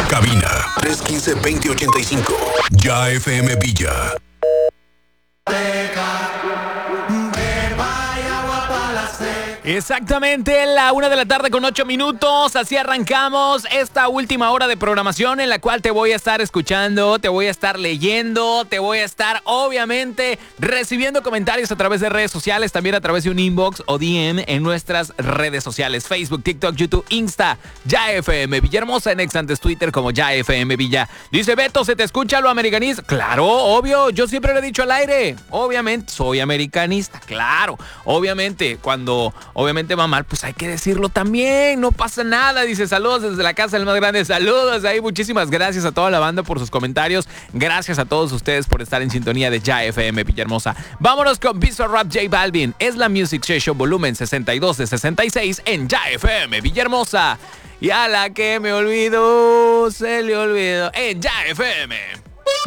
Cabina 315-2085. Ya FM Villa. Exactamente, la 1:08 p.m. Así arrancamos esta última hora de programación en la cual te voy a estar escuchando, te voy a estar leyendo, te voy a estar obviamente recibiendo comentarios a través de redes sociales, también a través de un inbox o DM en nuestras redes sociales, Facebook, TikTok, YouTube, Insta, Ya FM Villahermosa, en ex antes Twitter como Ya FM Villa. Dice Beto, ¿se te escucha lo americanista? Claro, obvio, yo siempre lo he dicho al aire, obviamente soy americanista, claro, obviamente cuando obviamente va mal, pues hay que decirlo también, no pasa nada. Dice, saludos desde la casa del más grande, saludos ahí, muchísimas gracias a toda la banda por sus comentarios, gracias a todos ustedes por estar en sintonía de Ya FM Villahermosa. Vámonos con Bizarrap J Balvin, es la Music Session volumen 62 de 66 en Ya FM Villahermosa. Y a la que me olvidó, se le olvidó en Ya FM.